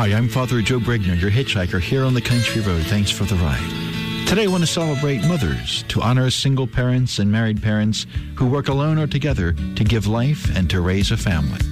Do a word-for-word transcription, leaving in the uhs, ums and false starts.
Hi, I'm Father Joe Brigner, your hitchhiker here on the country road. Thanks for the ride. Today I want to celebrate mothers, to honor single parents and married parents who work alone or together to give life and to raise a family.